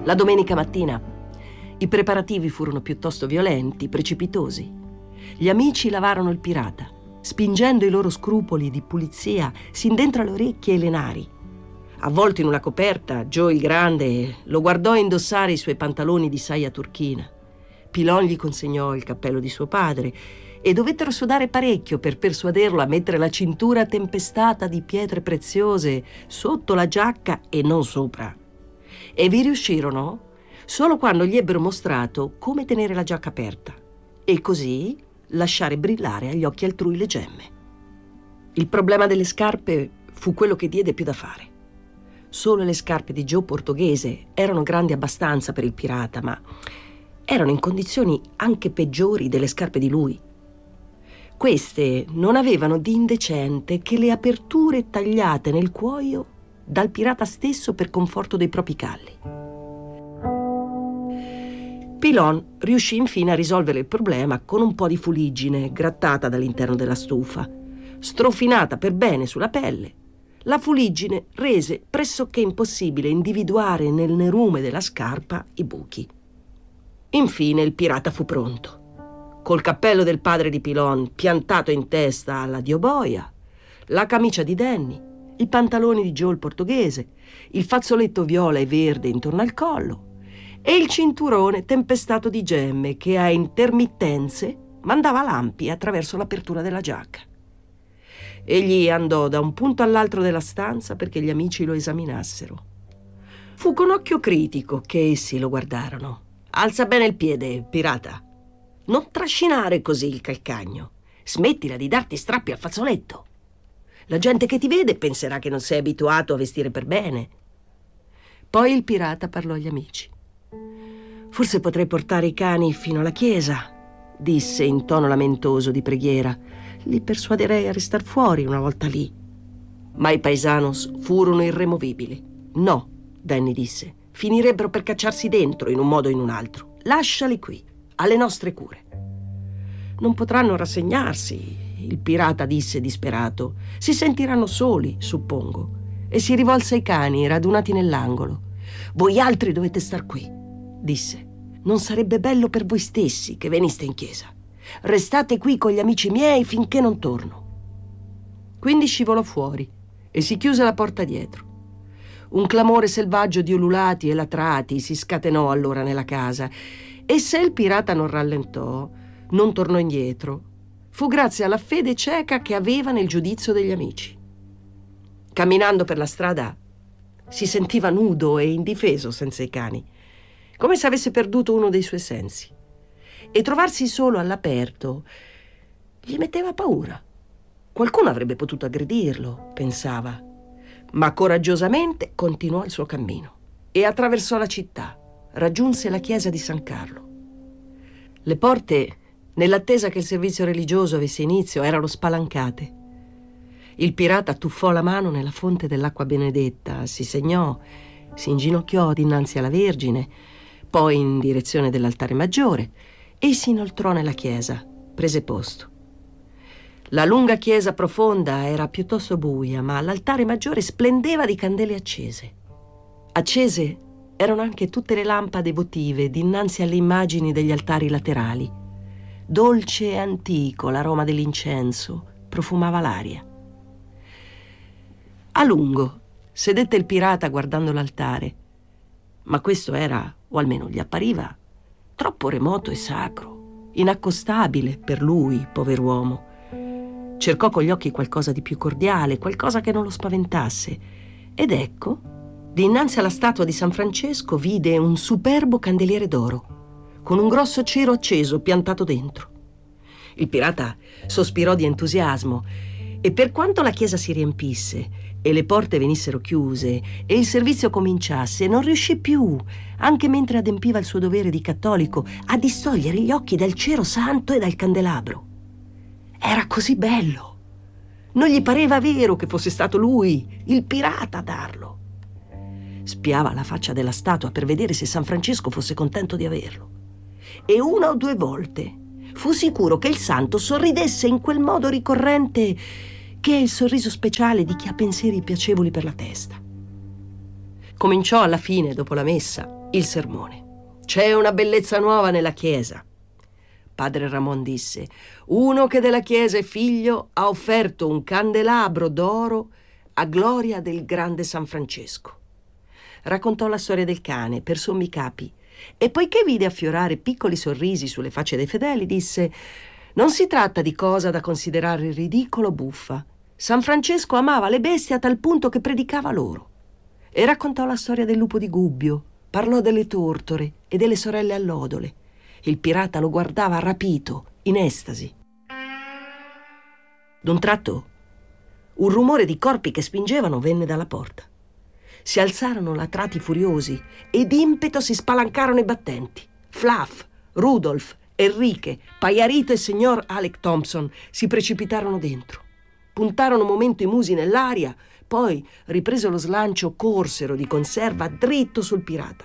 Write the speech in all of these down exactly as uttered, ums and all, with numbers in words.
La domenica mattina i preparativi furono piuttosto violenti, precipitosi. Gli amici lavarono il pirata, spingendo i loro scrupoli di pulizia sin dentro le orecchie e le nari. Avvolto in una coperta, Joe il Grande lo guardò indossare i suoi pantaloni di saia turchina. Pilon gli consegnò il cappello di suo padre e dovettero sudare parecchio per persuaderlo a mettere la cintura tempestata di pietre preziose sotto la giacca e non sopra. E vi riuscirono solo quando gli ebbero mostrato come tenere la giacca aperta e così lasciare brillare agli occhi altrui le gemme. Il problema delle scarpe fu quello che diede più da fare. Solo le scarpe di Joe Portoghese erano grandi abbastanza per il pirata, ma erano in condizioni anche peggiori delle scarpe di lui. Queste non avevano di indecente che le aperture tagliate nel cuoio dal pirata stesso per conforto dei propri calli. Pilon riuscì infine a risolvere il problema con un po' di fuliggine grattata dall'interno della stufa. Strofinata per bene sulla pelle, la fuliggine rese pressoché impossibile individuare nel nerume della scarpa i buchi. Infine il pirata fu pronto. Col cappello del padre di Pilon piantato in testa alla dioboia, la camicia di Danny, i pantaloni di Joe il Portoghese, il fazzoletto viola e verde intorno al collo e il cinturone tempestato di gemme che a intermittenze mandava lampi attraverso l'apertura della giacca. Egli andò da un punto all'altro della stanza perché gli amici lo esaminassero. Fu con occhio critico che essi lo guardarono. «Alza bene il piede, pirata. Non trascinare così il calcagno. Smettila di darti strappi al fazzoletto. La gente che ti vede penserà che non sei abituato a vestire per bene». Poi il pirata parlò agli amici. «Forse potrei portare i cani fino alla chiesa», disse in tono lamentoso di preghiera. «Li persuaderei a restar fuori una volta lì». Ma i paisanos furono irremovibili. «No», Danny disse, «finirebbero per cacciarsi dentro in un modo o in un altro. Lasciali qui, alle nostre cure». «Non potranno rassegnarsi», il pirata disse disperato. «Si sentiranno soli, suppongo». E si rivolse ai cani radunati nell'angolo. «Voi altri dovete star qui», disse. «Non sarebbe bello per voi stessi che veniste in chiesa. Restate qui con gli amici miei finché non torno». Quindi scivolò fuori e si chiuse la porta dietro. Un clamore selvaggio di ululati e latrati si scatenò allora nella casa e se il pirata non rallentò, non tornò indietro, fu grazie alla fede cieca che aveva nel giudizio degli amici. Camminando per la strada si sentiva nudo e indifeso senza i cani, come se avesse perduto uno dei suoi sensi. E trovarsi solo all'aperto gli metteva paura. Qualcuno avrebbe potuto aggredirlo, pensava, ma coraggiosamente continuò il suo cammino e attraversò la città, raggiunse la chiesa di San Carlo. Le porte, nell'attesa che il servizio religioso avesse inizio, erano spalancate. Il pirata tuffò la mano nella fonte dell'acqua benedetta, si segnò, si inginocchiò dinanzi alla Vergine, poi in direzione dell'altare maggiore e si inoltrò nella chiesa, prese posto. La lunga chiesa profonda era piuttosto buia, ma l'altare maggiore splendeva di candele accese. Accese erano anche tutte le lampade votive dinanzi alle immagini degli altari laterali. Dolce e antico l'aroma dell'incenso profumava l'aria. A lungo sedette il pirata guardando l'altare, ma questo era, o almeno gli appariva, troppo remoto e sacro, inaccostabile per lui, pover'uomo. Cercò con gli occhi qualcosa di più cordiale, qualcosa che non lo spaventasse, ed ecco, dinanzi alla statua di San Francesco vide un superbo candeliere d'oro, con un grosso cero acceso piantato dentro. Il pirata sospirò di entusiasmo, e per quanto la chiesa si riempisse e le porte venissero chiuse e il servizio cominciasse, non riuscì più, anche mentre adempiva il suo dovere di cattolico, a distogliere gli occhi dal cero santo e dal candelabro. Era così bello. Non gli pareva vero che fosse stato lui, il pirata, a darlo. Spiava la faccia della statua per vedere se San Francesco fosse contento di averlo. E una o due volte fu sicuro che il santo sorridesse in quel modo ricorrente che è il sorriso speciale di chi ha pensieri piacevoli per la testa. Cominciò alla fine, dopo la messa, il sermone. C'è una bellezza nuova nella chiesa. Padre Ramon disse: uno che della chiesa è figlio ha offerto un candelabro d'oro a gloria del grande San Francesco. Raccontò la storia del cane per sommi capi e poiché vide affiorare piccoli sorrisi sulle facce dei fedeli, disse: non si tratta di cosa da considerare ridicolo o buffa. San Francesco amava le bestie a tal punto che predicava loro. E raccontò la storia del lupo di Gubbio, parlò delle tortore e delle sorelle allodole. Il pirata lo guardava rapito, in estasi. D'un tratto, un rumore di corpi che spingevano venne dalla porta. Si alzarono latrati furiosi e d'impeto si spalancarono i battenti. Fluff, Rudolf, Enrique, Pagliarito e signor Alec Thompson si precipitarono dentro. Puntarono un momento i musi nell'aria, poi, ripreso lo slancio, corsero di conserva dritto sul pirata.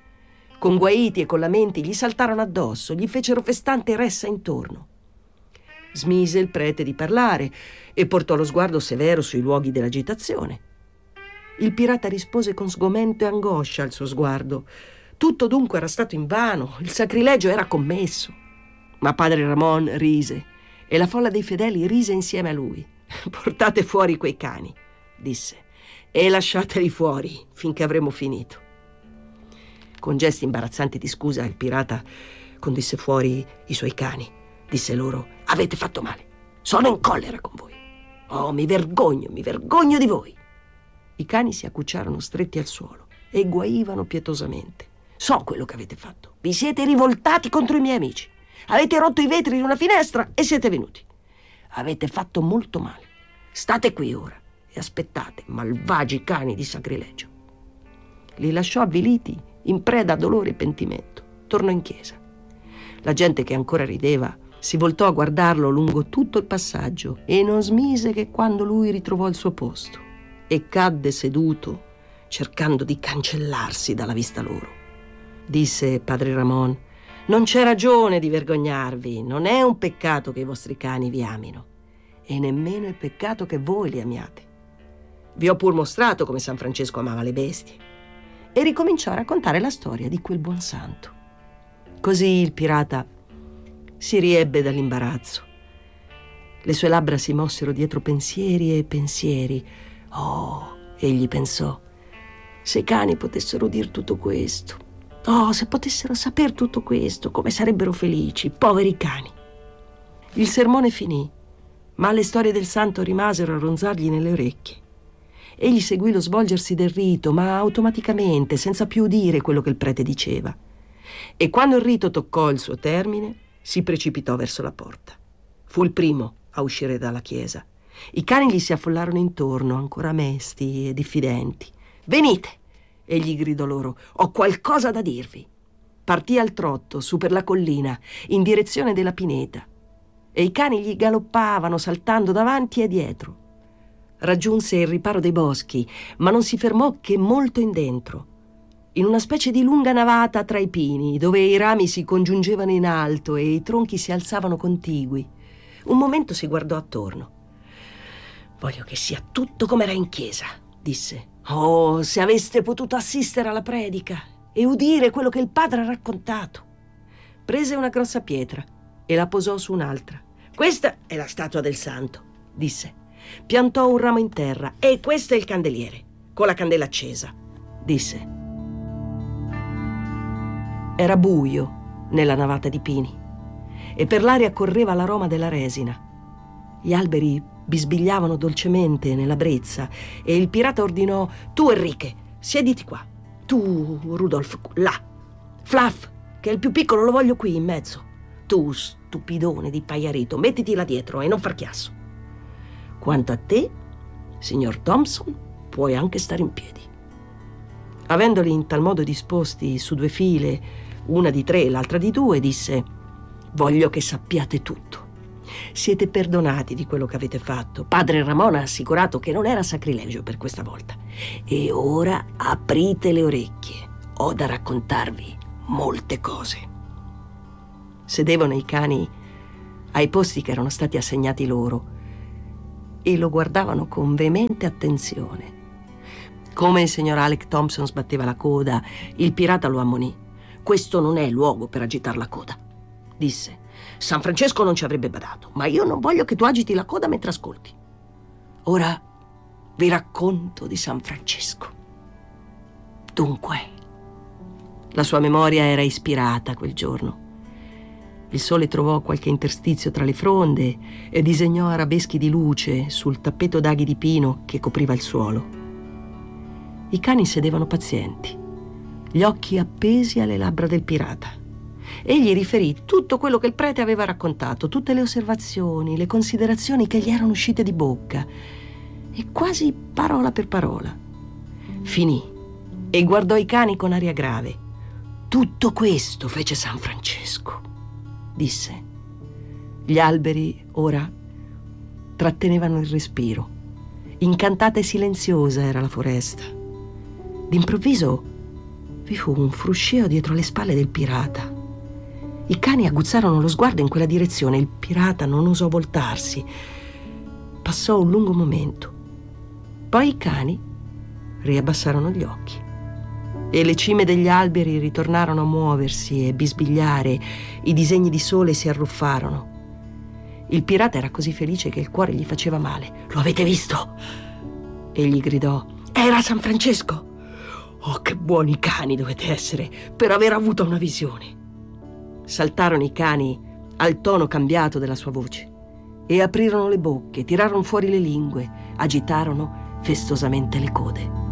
Con guaiti e con lamenti gli saltarono addosso, gli fecero festante ressa intorno. Smise il prete di parlare e portò lo sguardo severo sui luoghi dell'agitazione. Il pirata rispose con sgomento e angoscia al suo sguardo. Tutto dunque era stato invano, il sacrilegio era commesso. Ma padre Ramon rise e la folla dei fedeli rise insieme a lui. Portate fuori quei cani, disse, e lasciateli fuori finché avremo finito. Con gesti imbarazzanti di scusa il pirata condusse fuori i suoi cani. Disse loro: avete fatto male, sono in collera con voi. Oh, mi vergogno, mi vergogno di voi. I cani si accucciarono stretti al suolo e guaivano pietosamente. So quello che avete fatto. Vi siete rivoltati contro i miei amici. Avete rotto i vetri di una finestra e siete venuti. Avete fatto molto male. State qui ora e aspettate, malvagi cani di sacrilegio. Li lasciò avviliti, in preda a dolore e pentimento. Tornò in chiesa. La gente che ancora rideva si voltò a guardarlo lungo tutto il passaggio e non smise che quando lui ritrovò il suo posto e cadde seduto, cercando di cancellarsi dalla vista loro. Disse padre Ramon: non c'è ragione di vergognarvi, non è un peccato che i vostri cani vi amino e nemmeno è peccato che voi li amiate. Vi ho pur mostrato come San Francesco amava le bestie. E ricominciò a raccontare la storia di quel buon santo. Così il pirata si riebbe dall'imbarazzo. Le sue labbra si mossero dietro pensieri e pensieri. Oh, egli pensò, se i cani potessero dir tutto questo, oh, se potessero saper tutto questo, come sarebbero felici, poveri cani. Il sermone finì, ma le storie del santo rimasero a ronzargli nelle orecchie. Egli seguì lo svolgersi del rito, ma automaticamente, senza più udire quello che il prete diceva. E quando il rito toccò il suo termine, si precipitò verso la porta. Fu il primo a uscire dalla chiesa. I cani gli si affollarono intorno, ancora mesti e diffidenti. «Venite!» egli gridò loro. «Ho qualcosa da dirvi!» Partì al trotto, su per la collina, in direzione della pineta. E i cani gli galoppavano, saltando davanti e dietro. Raggiunse il riparo dei boschi, ma non si fermò che molto in dentro, in una specie di lunga navata tra i pini, dove i rami si congiungevano in alto e i tronchi si alzavano contigui. Un momento si guardò attorno. «Voglio che sia tutto come era in chiesa», disse. «Oh, se aveste potuto assistere alla predica e udire quello che il padre ha raccontato». Prese una grossa pietra e la posò su un'altra. «Questa è la statua del santo», disse. Piantò un ramo in terra. «E questo è il candeliere, con la candela accesa», disse. Era buio nella navata di pini e per l'aria correva l'aroma della resina. Gli alberi bisbigliavano dolcemente nella brezza e il pirata ordinò: «Tu, Enrique, siediti qua. Tu, Rudolf, là. Fluff, che è il più piccolo, lo voglio qui in mezzo. Tu, stupidone di Pagliarito, mettiti là dietro e non far chiasso. Quanto a te, signor Thompson, puoi anche stare in piedi». Avendoli in tal modo disposti su due file, una di tre e l'altra di due, disse: «Voglio che sappiate tutto. Siete perdonati di quello che avete fatto. Padre Ramon ha assicurato che non era sacrilegio per questa volta. E ora aprite le orecchie. Ho da raccontarvi molte cose». Sedevano i cani ai posti che erano stati assegnati loro e lo guardavano con veemente attenzione. Come il signor Alec Thompson sbatteva la coda, il pirata lo ammonì. «Questo non è il luogo per agitar la coda», disse. «San Francesco non ci avrebbe badato, ma io non voglio che tu agiti la coda mentre ascolti. Ora vi racconto di San Francesco». Dunque, la sua memoria era ispirata quel giorno. Il sole trovò qualche interstizio tra le fronde e disegnò arabeschi di luce sul tappeto d'aghi di pino che copriva il suolo. I cani sedevano pazienti, gli occhi appesi alle labbra del pirata. Egli riferì tutto quello che il prete aveva raccontato, tutte le osservazioni, le considerazioni che gli erano uscite di bocca, e quasi parola per parola. Finì e guardò i cani con aria grave. «Tutto questo fece San Francesco», disse. Gli alberi ora trattenevano il respiro. Incantata e silenziosa era la foresta. D'improvviso vi fu un fruscio dietro le spalle del pirata. I cani aguzzarono lo sguardo in quella direzione. Il pirata non osò voltarsi. Passò un lungo momento. Poi i cani riabbassarono gli occhi e le cime degli alberi ritornarono a muoversi e bisbigliare. I disegni di sole si arruffarono. Il pirata era così felice che il cuore gli faceva male. «Lo avete visto?» Egli gridò. «Era San Francesco! Oh, che buoni cani dovete essere per aver avuto una visione!» Saltarono i cani al tono cambiato della sua voce e aprirono le bocche, tirarono fuori le lingue, agitarono festosamente le code.